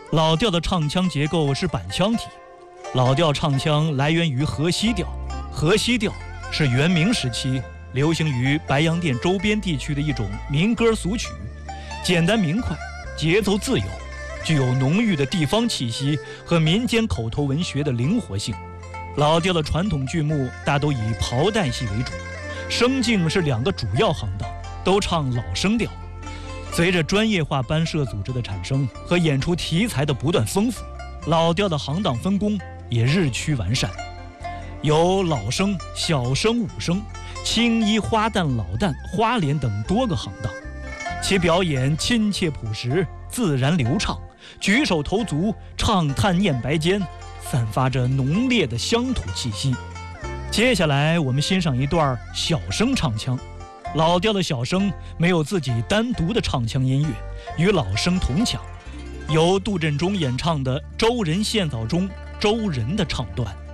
老调的唱腔结构是板腔体，老调唱腔来源于河西调，河西调是元明时期流行于白洋淀周边地区的一种民歌俗曲，简单明快，节奏自由，具有浓郁的地方气息和民间口头文学的灵活性。老调的传统剧目大都以袍带戏为主，声镜是2个主要行当，都唱老生调。随着专业化班社组织的产生和演出题材的不断丰富，老调的行当分工也日趋完善，有老生、小生、武生、青衣、花旦、老旦、花脸等多个行当，其表演亲切朴实、自然流畅，举手投足、畅叹念白间，散发着浓烈的乡土气息。接下来我们欣赏一段小生唱腔。老调的小生没有自己单独的唱腔音乐，与老生同腔，由杜振中演唱的《周人献枣中》周人的唱段。